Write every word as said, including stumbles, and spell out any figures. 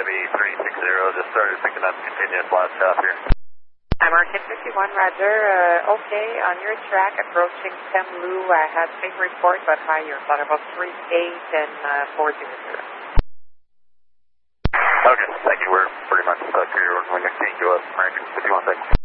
Heavy three six zero, just started picking up continuous last stop here. I'm Arkin fifty-one, Roger. Uh, okay, on your track, approaching Temlu, I had same report, but higher, thought about three eight and uh, four zero zero. Okay, thank you. We're pretty much uh, clear when we continue to us. American fifty-one, thanks.